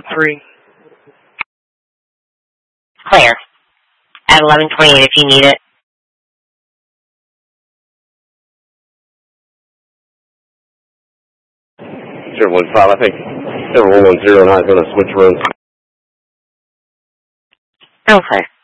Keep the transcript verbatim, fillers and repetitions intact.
three. Clear. At eleven twenty-eight if you need it. zero one five, I think seven one one zero nine is going to switch runs. Okay.